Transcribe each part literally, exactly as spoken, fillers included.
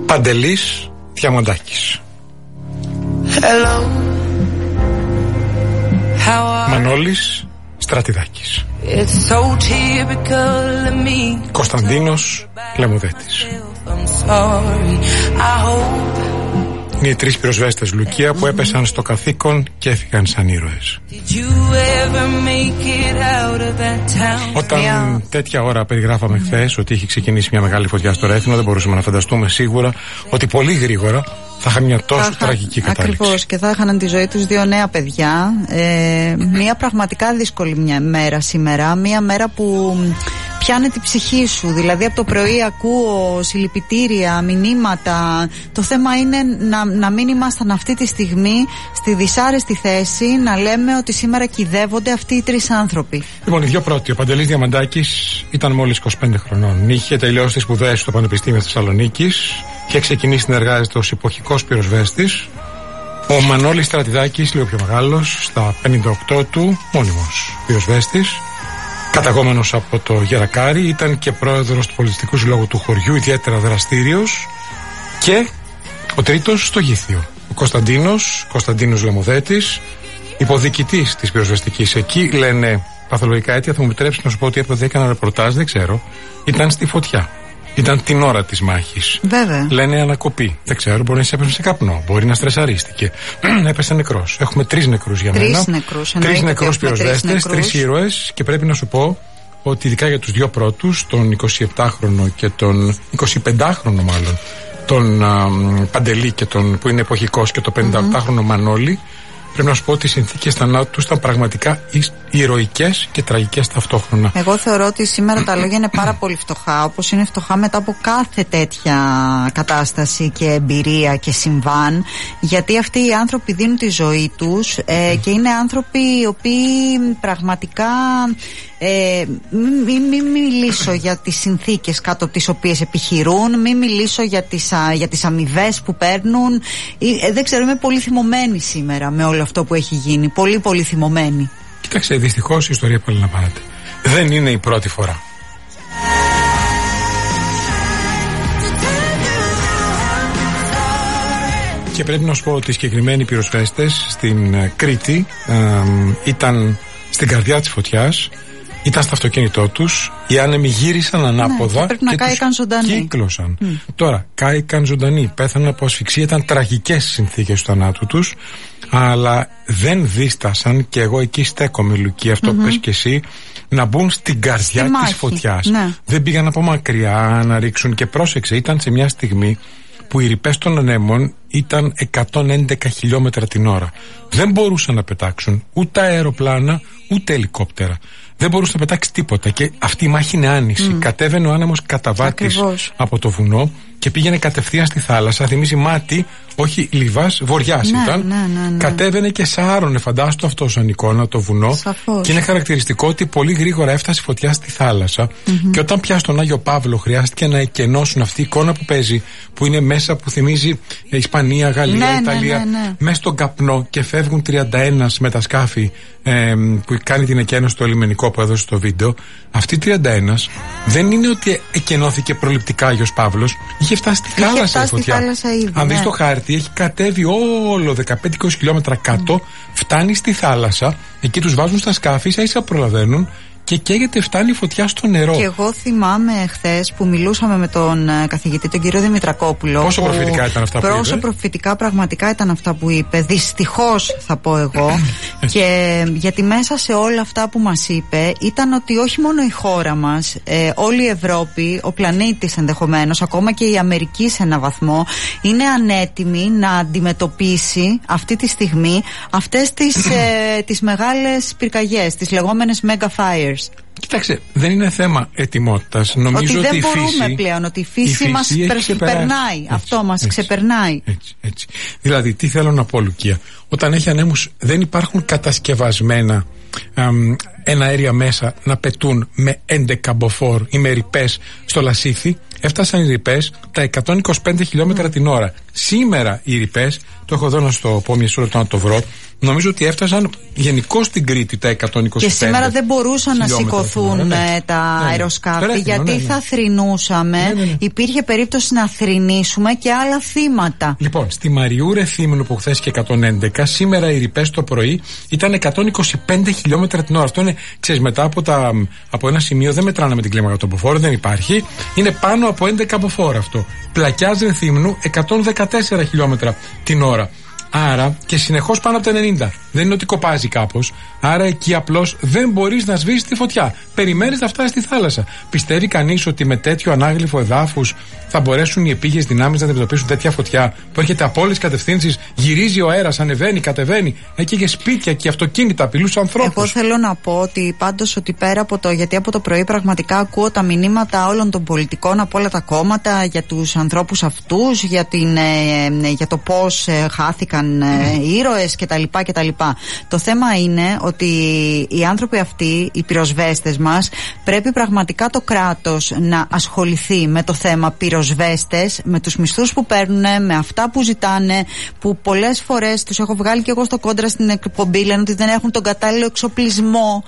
Παντελής Διαμαντάκης. Μανώλης Στρατιδάκης. So Κωνσταντίνος Λεμουδέτης. Είναι οι τρεις πυροσβέστες Λουκία που έπεσαν στο καθήκον και έφυγαν σαν ήρωες. Όταν yeah. τέτοια ώρα περιγράφαμε mm. χθες ότι είχε ξεκινήσει μια μεγάλη φωτιά στο Ρέθινο, δεν μπορούσαμε να φανταστούμε σίγουρα ότι πολύ γρήγορα θα είχαν μια τόσο θα τραγική κατάληξη. Ακριβώς, και θα έχαναν τη ζωή τους δύο νέα παιδιά. Ε, μια πραγματικά δύσκολη μια μέρα σήμερα. Μια μέρα που πιάνει την ψυχή σου. Δηλαδή από το πρωί ακούω συλληπιτήρια, μηνύματα. Το θέμα είναι να, να μην ήμασταν αυτή τη στιγμή στη δυσάρεστη θέση να λέμε ότι σήμερα κυδεύονται αυτοί οι τρεις άνθρωποι. Λοιπόν, οι δύο πρώτοι. Ο Παντελής Διαμαντάκης ήταν μόλις είκοσι πέντε χρονών. Είχε τελειώσει τις σπουδές στο Πανεπιστήμιο Θεσσαλονίκης και ξεκινήσει να εργάζεται ως εποχικός πυροσβέστης. Ο Μανώλης Στρατιδάκης, λίγο πιο μεγάλος, στα πενήντα οκτώ του, μόνιμος πυροσβέστης. Καταγόμενος από το Γερακάρι, ήταν και πρόεδρος του Πολιτιστικού Συλλόγου του χωριού, ιδιαίτερα δραστήριος. Και ο τρίτος στο Γήθιο, ο Κωνσταντίνος, Κωνσταντίνος Λεμουδέτης, υποδιοικητής της πυροσβεστικής εκεί. Λένε παθολογικά αίτια, θα μου επιτρέψει να σου πω ότι έπρεπε έκανα ρεπορτάζ, δεν ξέρω. Ήταν στη φωτιά. Ήταν την ώρα της μάχης. Βέβαια. Λένε ανακοπή. Δεν ξέρω, μπορεί να έπεσε σε καπνό, μπορεί να στρεσαρίστηκε. Έπεσε νεκρός. Έχουμε τρεις νεκρούς για τρεις μένα. Νεκρούς, τρεις νεκρούς πυροσβέστες, τρεις ήρωες. Και πρέπει να σου πω ότι ειδικά για τους δύο πρώτους, τον εικοσιεπτάχρονο και τον εικοσιπεντάχρονο μάλλον, τον α, Παντελή και τον, που είναι εποχικός, και τον πενηνταοκτάχρονο mm-hmm. Μανώλη, πρέπει να σου πω ότι οι συνθήκες θανάτου ήταν πραγματικά ηρωικές και τραγικές ταυτόχρονα. Εγώ θεωρώ ότι σήμερα τα λόγια είναι πάρα πολύ φτωχά, όπως είναι φτωχά μετά από κάθε τέτοια κατάσταση και εμπειρία και συμβάν, γιατί αυτοί οι άνθρωποι δίνουν τη ζωή τους ε, και είναι άνθρωποι οι οποίοι πραγματικά ε, μην μη, μη μιλήσω για τις συνθήκες κάτω από τις οποίες επιχειρούν, μην μιλήσω για τις, α, για τις αμοιβές που παίρνουν. Ε, δεν ξέρω, είμαι πολύ θυμωμένη σήμερα με όλο αυτό που έχει γίνει. Πολύ πολύ θυμωμένη. Κοίταξε, δυστυχώς η ιστορία που επαναλαμβάνεται. Δεν είναι η πρώτη φορά. Και πρέπει να σου πω ότι οι συγκεκριμένοι πυροσβέστες στην Κρήτη ε, ήταν στην καρδιά της φωτιάς, ήταν στο αυτοκίνητό τους, οι άνεμοι γύρισαν ανάποδα, ναι, και, και τους ζωντανοί. κύκλωσαν. Mm. Τώρα, κάηκαν ζωντανοί, πέθαναν από ασφυξία, ήταν τραγικές συνθήκες του θανάτου τους, αλλά δεν δίστασαν, και εγώ εκεί στέκομαι, Λουκί, αυτό mm-hmm. που πες και εσύ, να μπουν στην καρδιά στη της φωτιάς. Ναι. Δεν πήγαν από μακριά να ρίξουν, και πρόσεξε, ήταν σε μια στιγμή που οι ρηπές των ανέμων ήταν εκατόν έντεκα χιλιόμετρα την ώρα. Δεν μπορούσαν να πετάξουν ούτε αεροπλάνα ούτε ελικόπτερα. Δεν μπορούσε να πετάξει τίποτα, και αυτή η μάχη είναι άνηση. Mm. Κατέβαινε ο άνεμος καταβάτης από το βουνό και πήγαινε κατευθείαν στη θάλασσα. Θυμίζει μάτι, όχι Λιβάς, Βοριάς ναι, ήταν. Ναι, ναι, ναι. Κατέβαινε και σάρωνε, φαντάστο αυτό σαν εικόνα, το βουνό. Σαφώς. Και είναι χαρακτηριστικό ότι πολύ γρήγορα έφτασε η φωτιά στη θάλασσα. Mm-hmm. Και όταν πια στον Άγιο Παύλο χρειάστηκε να εκενώσουν αυτή η εικόνα που παίζει, που είναι μέσα, που θυμίζει ε, Ισπανία, Γαλλία, ναι, Ιταλία, ναι, ναι, ναι. μέσα στον καπνό, και φεύγουν τριάντα ένα με τα σκάφη ε, που κάνει την εκένωση στο λιμενικό που έδωσε στο βίντεο. Αυτή η τριάντα ένα δεν είναι ότι εκενώθηκε προληπτικά ο Άγιος Παύλος, είχε φτάσει στη είχε θάλασσα η φωτιά. Θάλασσα ήδη, Αν ναι. δεις το χάρτη, έχει κατέβει όλο δεκαπέντε είκοσι χιλιόμετρα κάτω, mm. φτάνει στη θάλασσα, εκεί τους βάζουν στα σκάφη, ίσα ίσα προλαβαίνουν, και καίγεται, φτάνει η φωτιά στο νερό. Και εγώ θυμάμαι χθες που μιλούσαμε με τον καθηγητή, τον κύριο Δημητρακόπουλο. Πόσο προφητικά ήταν αυτά που είπε. Πόσο προφητικά πραγματικά ήταν αυτά που είπε. Δυστυχώς θα πω εγώ. Και γιατί μέσα σε όλα αυτά που μας είπε ήταν ότι όχι μόνο η χώρα μας, ε, όλη η Ευρώπη, ο πλανήτης ενδεχομένως, ακόμα και η Αμερική σε ένα βαθμό, είναι ανέτοιμη να αντιμετωπίσει αυτή τη στιγμή αυτές τις, ε, τις μεγάλες πυρκαγιές, τις λεγόμενες mega fires. Κοίταξε, δεν είναι θέμα ετοιμότητας. Νομίζω ότι δεν ότι η μπορούμε φύση, πλέον, ότι η φύση, η φύση μας ξεπερνάει. Έτσι, αυτό μας έτσι, ξεπερνάει. Έτσι, έτσι. Δηλαδή, τι θέλω να πω, Λουκία, όταν έχει ανέμους δεν υπάρχουν κατασκευασμένα ένα αέρια μέσα να πετούν με έντεκα μποφόρ ή με ρηπές στο Λασίθι. Έφτασαν οι ρηπές τα εκατόν είκοσι πέντε χιλιόμετρα mm. την ώρα. Σήμερα οι ρηπές, το έχω εδώ να στο πω μια σωρά να το βρω, νομίζω ότι έφτασαν γενικώς στην Κρήτη τα εκατόν είκοσι πέντε. Και σήμερα δεν μπορούσαν να σηκωθούν ναι. τα ναι, ναι. αεροσκάφη, ναι, ναι. γιατί ναι, ναι. θα θρηνούσαμε. Ναι, ναι, ναι. Υπήρχε περίπτωση να θρηνήσουμε και άλλα θύματα. Λοιπόν, στη Μαριού Ρεθύμνου που χθες και εκατόν έντεκα, σήμερα οι ρηπές το πρωί ήταν εκατόν είκοσι πέντε χιλιόμετρα την ώρα. Αυτό είναι, ξέρεις, μετά από, τα, από ένα σημείο δεν μετράνε με την κλίμακα των μποφόρ, δεν υπάρχει. Είναι πάνω από έντεκα μποφόρ αυτό. Πλακιάς Ρεθύμνου εκατόν δεκατέσσερα χιλιόμετρα την ώρα. Άρα και συνεχώς πάνω από τα ενενήντα. Δεν είναι ότι κοπάζει κάπως. Άρα εκεί απλώς δεν μπορείς να σβήσεις τη φωτιά. Περιμένεις να φτάσεις στη θάλασσα. Πιστεύει κανείς ότι με τέτοιο ανάγλυφο εδάφους θα μπορέσουν οι επίγειες δυνάμεις να αντιμετωπίσουν τέτοια φωτιά που έρχεται από όλες τις κατευθύνσεις, γυρίζει ο αέρας, ανεβαίνει, κατεβαίνει. Εκεί και σπίτια και αυτοκίνητα, απειλούς ανθρώπους. Εγώ θέλω να πω ότι πάντως ότι πέρα από το. Γιατί από το πρωί πραγματικά ακούω τα μηνύματα όλων των πολιτικών από όλα τα κόμματα για τους ανθρώπους αυτούς, για, την, ε, για το πώς ε, χάθηκαν ε, οι ήρωες κτλ. κτλ. Το θέμα είναι ότι οι άνθρωποι αυτοί, οι πυροσβέστες μας, πρέπει πραγματικά το κράτος να ασχοληθεί με το θέμα πυροσβέστες, με τους μισθούς που παίρνουν, με αυτά που ζητάνε, που πολλές φορές τους έχω βγάλει και εγώ στο κόντρα στην εκπομπή, λένε ότι δεν έχουν τον κατάλληλο εξοπλισμό.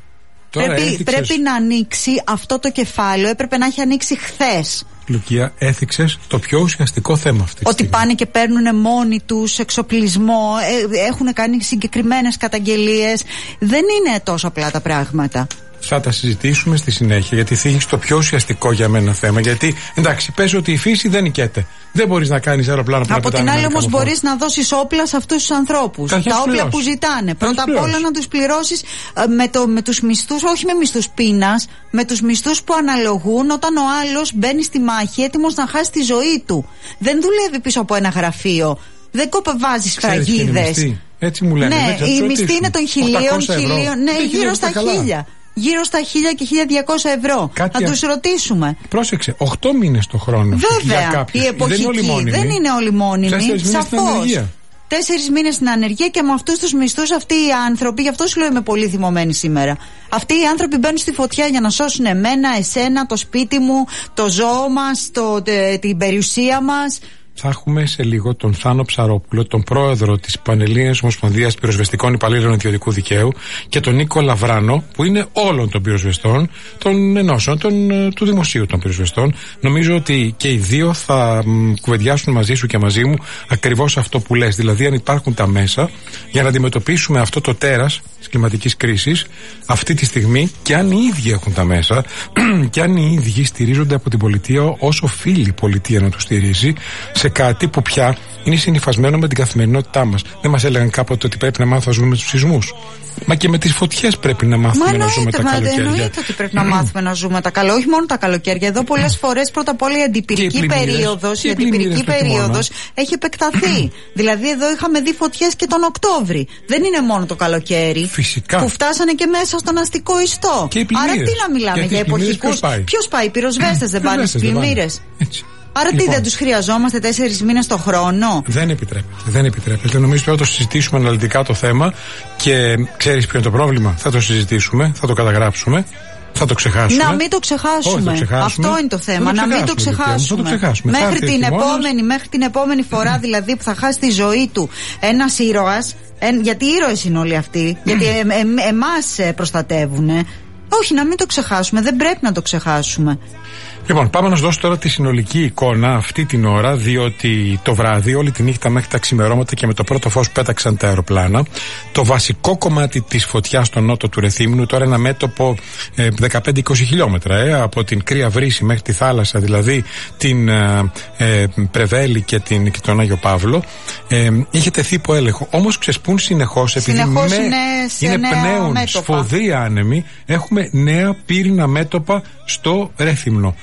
Πρέπει, πρέπει να ανοίξει αυτό το κεφάλαιο, έπρεπε να έχει ανοίξει χθες. Λουκία, έθιξες το πιο ουσιαστικό θέμα αυτή τη Ότι στιγμή. πάνε και παίρνουν μόνοι τους εξοπλισμό, ε, έχουν κάνει συγκεκριμένες καταγγελίες. Δεν είναι τόσο απλά τα πράγματα. Θα τα συζητήσουμε στη συνέχεια, γιατί θίγεις το πιο ουσιαστικό για μένα θέμα. Γιατί, εντάξει, πες ότι η φύση δεν νικέται. Δεν μπορείς να κάνεις αεροπλάνο που από την άλλη όμως μπορείς να δώσεις όπλα σε αυτούς τους ανθρώπους. Τα, τα όπλα που ζητάνε. Πρώτα απ' όλα να τους πληρώσεις ε, με, το, με τους μισθούς, όχι με μισθούς πείνας, με τους μισθούς που αναλογούν όταν ο άλλος μπαίνει στη μάχη έτοιμος να χάσει τη ζωή του. Δεν δουλεύει πίσω από ένα γραφείο. Δεν κοπεβάζεις φραγίδες. Έτσι μου λένε. Ναι, η μισθή είναι των χιλίων, χιλίων, ναι, γύρω στα χίλια. Γύρω στα χίλια και χίλια διακόσια ευρώ. Κάτι θα τους ρωτήσουμε. Πρόσεξε, οκτώ μήνες το χρόνο. Βέβαια, η εποχική δεν, δεν είναι όλοι μόνιμοι. Σαφώς. Τέσσερις μήνες στην ανεργία και με αυτούς τους μισθούς αυτοί οι άνθρωποι, γι' αυτό σου λέω είμαι πολύ θυμωμένη σήμερα. Αυτοί οι άνθρωποι μπαίνουν στη φωτιά για να σώσουν εμένα, εσένα, το σπίτι μου, το ζώο μας, το, τε, την περιουσία μας. Θα έχουμε σε λίγο τον Θάνο Ψαρόπουλο, τον πρόεδρο της Πανελλήνιας Ομοσπονδίας Πυροσβεστικών Υπαλλήλων Ιδιωτικού Δικαίου, και τον Νίκο Λαβράνο, που είναι όλων των πυροσβεστών, των ενώσεων, των, του Δημοσίου των Πυροσβεστών. Νομίζω ότι και οι δύο θα μ, κουβεντιάσουν μαζί σου και μαζί μου ακριβώς αυτό που λες. Δηλαδή, αν υπάρχουν τα μέσα για να αντιμετωπίσουμε αυτό το τέρας της κλιματικής κρίσης αυτή τη στιγμή, και αν οι ίδιοι έχουν τα μέσα και αν οι ίδιοι στηρίζονται από την πολιτεία όσο οφείλει η πολιτεία να του στηρίζει σε κάτι που πια είναι συνυφασμένο με την καθημερινότητά μας. Δεν μας έλεγαν κάποτε ότι πρέπει να μάθουμε να ζούμε με τους σεισμούς? Μα και με τις φωτιές πρέπει να μάθουμε μα να ζούμε τα καλοκαίρια. Εννοείται ότι πρέπει να μάθουμε να ζούμε τα καλοκαίρια. Όχι μόνο τα καλοκαίρια. Εδώ πολλές φορές πρώτα απ' όλα η αντιπυρική περίοδος, η αντιπυρική περίοδος έχει επεκταθεί. Δηλαδή εδώ είχαμε δει φωτιές και τον Οκτώβρη. Δεν είναι μόνο το καλοκαίρι. Φυσικά. Που φτάσανε και μέσα στον αστικό ιστό. Άρα τι να μιλάμε για εποχικούς? Ποιος πάει? Οι πυροσβέστες δεν πάνε στις πλημμύρες? Άρα λοιπόν, τι, δεν τους χρειαζόμαστε τέσσερις μήνες το χρόνο? Δεν επιτρέπεται. Δεν επιτρέπεται. Νομίζω πρέπει να το συζητήσουμε αναλυτικά το θέμα. Και ξέρεις ποιο είναι το πρόβλημα? Θα το συζητήσουμε, θα το καταγράψουμε, θα το ξεχάσουμε. Να μην το ξεχάσουμε. Όχι, το ξεχάσουμε. Αυτό είναι το θέμα. Να μην το ξεχάσουμε. Το ξεχάσουμε. Μέχρι, την επόμενη, μέχρι την επόμενη φορά δηλαδή που θα χάσει τη ζωή του ένας ήρωας. Ε, γιατί ήρωες είναι όλοι αυτοί. γιατί ε, ε, εμάς προστατεύουν. Όχι, να μην το ξεχάσουμε. Δεν πρέπει να το ξεχάσουμε. Λοιπόν, πάμε να σου δώσω τώρα τη συνολική εικόνα αυτή την ώρα, διότι το βράδυ, όλη τη νύχτα μέχρι τα ξημερώματα και με το πρώτο φως πέταξαν τα αεροπλάνα. Το βασικό κομμάτι της φωτιάς στο νότο του Ρεθύμνου, τώρα ένα μέτωπο ε, δεκαπέντε με είκοσι χιλιόμετρα, ε, από την Κρύα Βρύση μέχρι τη θάλασσα, δηλαδή την ε, ε, Πρεβέλη και, την, και τον Άγιο Παύλο, ε, είχε τεθεί υπό έλεγχο. Όμως ξεσπούν συνεχώς, επειδή συνεχώς με, είναι, είναι πνέουν σφοδροί άνεμοι, έχουμε νέα πύρινα μέτωπα στο Ρέθυμνο.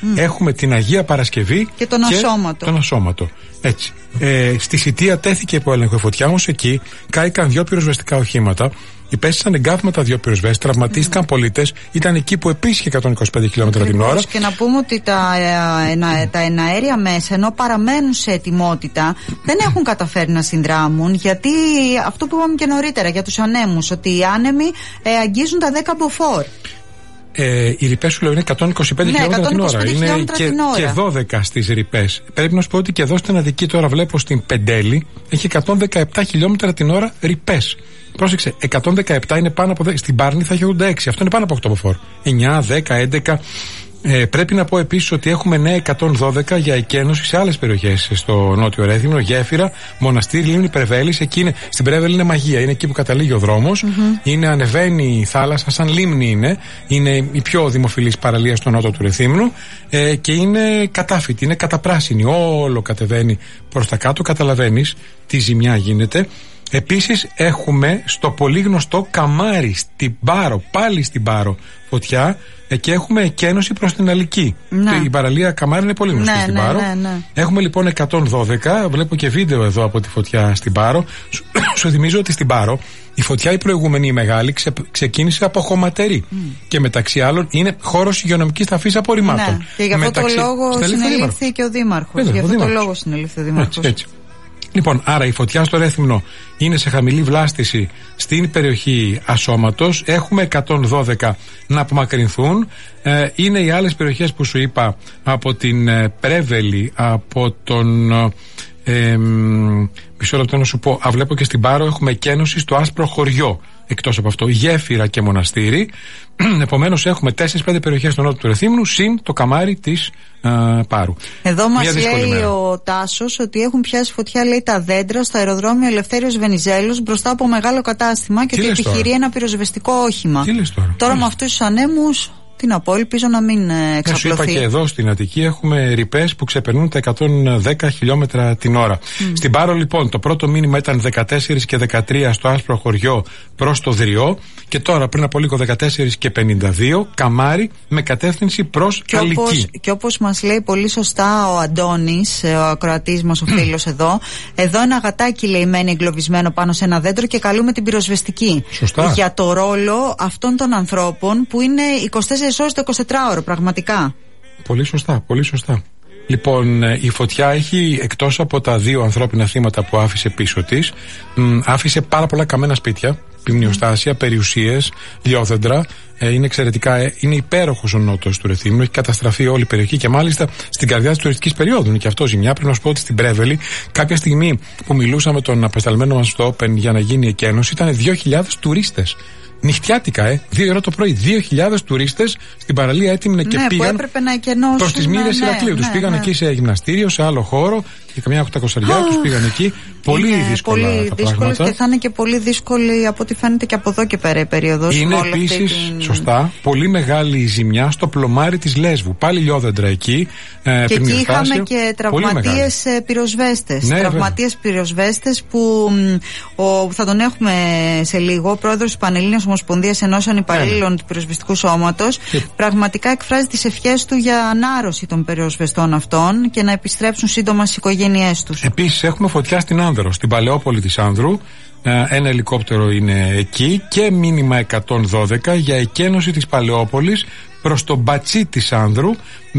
Mm. Έχουμε την Αγία Παρασκευή και τον και Ασώματο. Τον Ασώματο. Έτσι. Ε, στη Σιτία τέθηκε υπό έλεγχο η φωτιά, όμως εκεί κάηκαν δύο πυροσβεστικά οχήματα. Υπέστησαν εγκάθματα δύο πυροσβέστες, τραυματίστηκαν mm. πολίτες. Ήταν εκεί που επίσης είχε εκατόν είκοσι πέντε χιλιόμετρα την ώρα. Και να πούμε ότι τα, ε, ε, τα εναέρια μέσα, ενώ παραμένουν σε ετοιμότητα, δεν έχουν καταφέρει να συνδράμουν, γιατί αυτό που είπαμε και νωρίτερα για τους ανέμους, ότι οι άνεμοι ε, αγγίζουν τα δέκα μποφόρ. Ε, οι ρηπές σου λέω είναι εκατόν είκοσι πέντε χιλιόμετρα την ώρα. Είναι και, την ώρα. και δώδεκα στις ρηπές. Πρέπει να σου πω ότι και εδώ στην Αττική, τώρα βλέπω στην Πεντέλη, έχει εκατόν δεκαεπτά χιλιόμετρα την ώρα ρηπές. Πρόσεξε, εκατόν δεκαεπτά είναι πάνω από. Στην Πάρνη θα έχει ογδόντα έξι. Αυτό είναι πάνω από οκτώ μποφόρ. εννιά, δέκα, έντεκα. Ε, πρέπει να πω επίσης ότι έχουμε νέα εκατόν δώδεκα για εκένωση σε άλλες περιοχές στο Νότιο Ρέθυμνο, Γέφυρα, Μοναστήρι, Λίμνη, Πρεβέλης. Εκεί είναι, στην Πρέβελη είναι μαγεία, είναι εκεί που καταλήγει ο δρόμος. Mm-hmm. Είναι, ανεβαίνει η θάλασσα, σαν λίμνη είναι. Είναι η πιο δημοφιλής παραλία στο Νότο του Ρεθύμνου. Ε, και είναι κατάφυτη, είναι καταπράσινη. Όλο κατεβαίνει προς τα κάτω. Καταλαβαίνεις τι ζημιά γίνεται. Επίσης έχουμε στο πολύ γνωστό Καμάρι, στην Πάρο, πάλι στην Πάρο φωτιά, και έχουμε εκένωση προς την Αλική. Ναι. Η παραλία Καμάρι είναι πολύ γνωστή, ναι, στην ναι, Πάρο. ναι, ναι. Έχουμε λοιπόν εκατόν δώδεκα, βλέπω και βίντεο εδώ από τη φωτιά στην Πάρο. Σου, σου θυμίζω ότι στην Πάρο η φωτιά η προηγούμενη, η μεγάλη, ξε, ξεκίνησε από Χωματερή. Mm. Και μεταξύ άλλων είναι χώρος υγειονομικής ταφής απορριμμάτων. Ναι. Και γι' αυτό μεταξύ... το λόγο συνελήφθη και ο Δήμαρχος. Γι' αυτό το λόγο συνελήφθη ο Δήμαρχος. Έτσι, έτσι. Λοιπόν, άρα η φωτιά στο Ρέθυμνο είναι σε χαμηλή βλάστηση στην περιοχή Ασώματος. Έχουμε εκατόν δώδεκα να απομακρυνθούν. Ε, είναι οι άλλες περιοχές που σου είπα, από την ε, Πρέβελη, από τον... Ε, μισό λεπτό να σου πω. Α, βλέπω και στην Πάρο έχουμε εκένωση στο Άσπρο Χωριό. Εκτός από αυτό, Γέφυρα και Μοναστήρι. Επομένως έχουμε τέσσερις πέντε περιοχές στο νότο του Ρεθύμνου, συν το Καμάρι της α, Πάρου. Εδώ μας λέει μέρα. Ο Τάσος ότι έχουν πιάσει φωτιά, λέει, τα δέντρα στο αεροδρόμιο Ελευθέριος Βενιζέλος μπροστά από μεγάλο κατάστημα και ότι επιχειρεί ένα πυροσβεστικό όχημα. Τι λες τώρα. Τώρα με αυτούς τους ανέμους, τι να πω, ελπίζω να μην εξαπλωθεί. Σου είπα και εδώ στην Αττική έχουμε ρηπές που ξεπερνούν τα εκατόν δέκα χιλιόμετρα την ώρα. Mm. Στην Πάρο λοιπόν το πρώτο μήνυμα ήταν δεκατέσσερα και δεκατρία στο Άσπρο Χωριό προς το Δριό, και τώρα πριν από λίγο δεκατέσσερα και πενήντα δύο Καμάρι με κατεύθυνση προς και Αλική. Όπως, και όπως μας λέει πολύ σωστά ο Αντώνης, ο ακροατής μας, ο φίλος εδώ, εδώ ένα γατάκι, λέει, μένει εγκλωβισμένο πάνω σε ένα δέντρο και καλούμε την πυροσβεστική. Σωστά. Για το ρόλο αυτών των ανθρώπων που είναι είκοσι τέσσερις ώρες το εικοσιτετράωρο, πραγματικά. Πολύ σωστά, πολύ σωστά. Λοιπόν, η φωτιά έχει, εκτός από τα δύο ανθρώπινα θύματα που άφησε πίσω της, μ, άφησε πάρα πολλά καμένα σπίτια, πυμνιοστάσια, περιουσίες, λιόδεντρα. Ε, είναι εξαιρετικά, ε, είναι υπέροχος ο νότος του Ρεθύμνου, έχει καταστραφεί όλη η περιοχή και μάλιστα στην καρδιά της τουριστικής περίοδου. Είναι και αυτό ζημιά. Πρέπει να σου πω ότι στην Πρέβελη, κάποια στιγμή που μιλούσαμε με τον απεσταλμένο μας στο Open για να γίνει εκένωση, ήταν δύο χιλιάδες τουρίστες. Νυχτιάτικα, ε. Δύο ώρα το πρωί. Δύο χιλιάδες τουρίστες στην παραλία έτοιμοι και ναι, πήγαν προς τις Μύρες ναι, Ηρακλείου. Ναι, τους πήγαν ναι. εκεί σε γυμναστήριο, σε άλλο χώρο, και καμιά οκτακοσαριά τους πήγαν εκεί. Πολύ δύσκολα πολύ τα δύσκολες πράγματα. Και θα είναι και πολύ δύσκολη από ό,τι φαίνεται και από εδώ και πέρα η περίοδος. Είναι επίσης, την... σωστά, πολύ μεγάλη ζημιά στο πλωμάρι της Λέσβου. Πάλι λιόδεντρα εκεί. Ε, και εκεί είχαμε και τραυματίες πυροσβέστες. Ναι, τραυματίες πυροσβέστες που ο, θα τον έχουμε σε λίγο. Ο πρόεδρος της Πανελλήνιας Ομοσπονδίας Ενώσεων Υπαλλήλων ναι. του Πυροσβεστικού Σώματος και... πραγματικά εκφράζει τις ευχές του για ανάρρωση των πυροσβεστών αυτών και να επιστρέψουν σύντομα στις οικογένειές τους. Επίσης έχουμε φωτιά στην Άνδρο, στην Παλαιόπολη της Άνδρου. Ένα ελικόπτερο είναι εκεί και μήνυμα εκατόν δώδεκα για εκένωση της Παλαιόπολης προς το Μπατσί της Άνδρου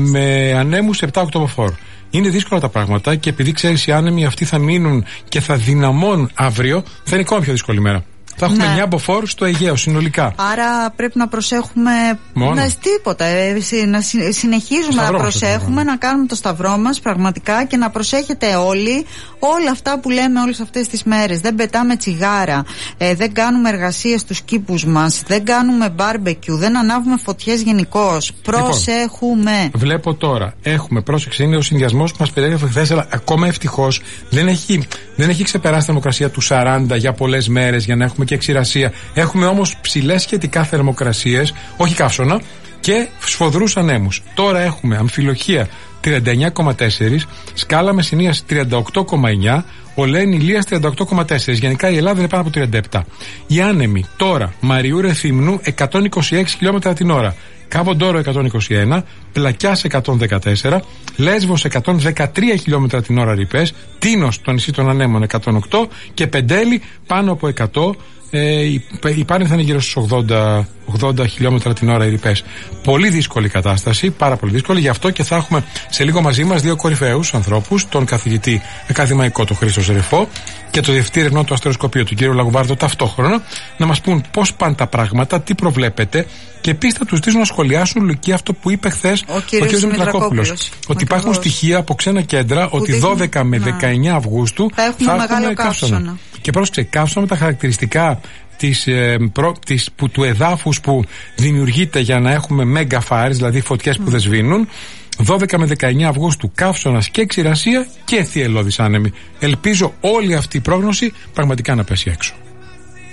με ανέμους επτά οκτώ μποφόρ. Είναι δύσκολα τα πράγματα και επειδή ξέρεις οι άνεμοι αυτοί θα μείνουν και θα δυναμώνουν αύριο, θα είναι ακόμα πιο δύσκολη μέρα. Θα έχουμε ναι. μια μποφόρ στο Αιγαίο συνολικά. Άρα πρέπει να προσέχουμε. Μόνο. Να, τίποτα. Ε, να συνεχίζουμε σταυρό, να προσέχουμε, να κάνουμε το σταυρό μας πραγματικά και να προσέχετε όλοι όλα αυτά που λέμε όλες αυτές τις μέρες. Δεν πετάμε τσιγάρα, ε, δεν κάνουμε εργασίες στους κήπους μας, δεν κάνουμε μπάρμπεκιου, δεν ανάβουμε φωτιές γενικώς. Προσέχουμε. Λοιπόν, βλέπω τώρα, έχουμε πρόσεξε, είναι ο συνδυασμός που μας περιέγραφε χθες, αλλά ακόμα ευτυχώς δεν έχει, δεν έχει ξεπεράσει η θερμοκρασία του σαράντα για πολλές μέρες για να έχουμε και ξηρασία. Έχουμε όμως ψηλές σχετικά θερμοκρασίες, όχι καύσωνα, και σφοδρούς ανέμους. Τώρα έχουμε αμφιλοχεία τριάντα εννιά κόμμα τέσσερα, σκάλα Μεσσηνίας τριάντα οκτώ κόμμα εννιά, Ολέν Ηλίας τριάντα οκτώ κόμμα τέσσερα. Γενικά η Ελλάδα είναι πάνω από τριάντα επτά. Οι άνεμοι τώρα Μαριού Ρεθύμνου εκατόν είκοσι έξι χιλιόμετρα την ώρα. Κάβο Ντόρο εκατόν είκοσι ένα, Πλακιάς εκατόν δεκατέσσερα, Λέσβος εκατόν δεκατρία χιλιόμετρα την ώρα ρηπές, Τίνος, το νησί των Ανέμων, εκατόν οκτώ και Πεντέλη πάνω από εκατό. Ε, η Πάρνηθα θα είναι γύρω στους ογδόντα, ογδόντα χιλιόμετρα την ώρα οι ρηπές. Πολύ δύσκολη κατάσταση, πάρα πολύ δύσκολη. Γι' αυτό και θα έχουμε σε λίγο μαζί μας δύο κορυφαίους ανθρώπους, τον καθηγητή ακαδημαϊκό του Χρήστο Ζερεφό και το διευθυντή ερευνών του Αστεροσκοπείου, του κύριο Λαγουβάρδο, ταυτόχρονα, να μας πούν πώς πάνε τα πράγματα, τι προβλέπετε. Και επίσης θα τους ζητήσω να σχολιάσουν, Λουκί, αυτό που είπε χθες ο, ο κ. Δημητρακόπουλος. Ότι υπάρχουν στοιχεία από ξένα κέντρα που ότι δώδεκα με δεκαεννέα Αυγούστου θα έχουμε, θα έχουμε καύσωνα. καύσωνα. Και πρόσεξε, καύσωνα με τα χαρακτηριστικά της, ε, προ, της, που, του εδάφους που δημιουργείται για να έχουμε mega fires, δηλαδή φωτιές mm. που δεν σβήνουν. δώδεκα με δεκαεννέα Αυγούστου καύσωνας και ξηρασία και θυελλώδης άνεμοι. Ελπίζω όλη αυτή η πρόγνωση πραγματικά να πέσει έξω.